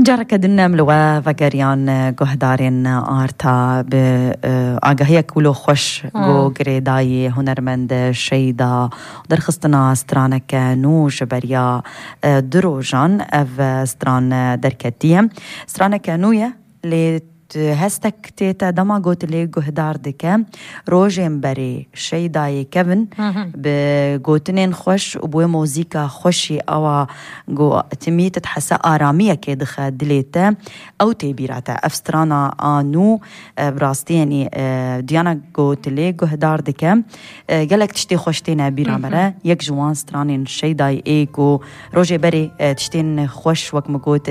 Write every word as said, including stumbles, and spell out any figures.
جارك دنا ملوى فقريان جهدارين آرتا بآگاهی کولو خوش گو گریدای هنرمند شیدا درخستنا سترانك نوش بریا دروجان اف ستران درکتیه سترانك نویه لی هستك تيتا دما قوت لي جهدار دكا روجين بري شيداي كيفن بقوتنين خوش وبوي موزيكا خوشي أو جو تمي تتحسى آرامية كيدخا دليتا أو تيبيراتا أفسترانا آنو براستي يعني ديانا قوت لي جهدار دكا قالك تشتي خوشتين بيرامرا يك جوان سترانين شيداي ايكو روجي بري تشتين خوش وك مقوت